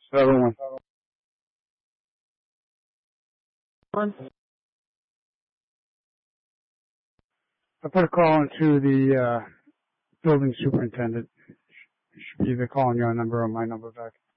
Everyone. I put a call into the building superintendent. Should be either calling your number or my number back.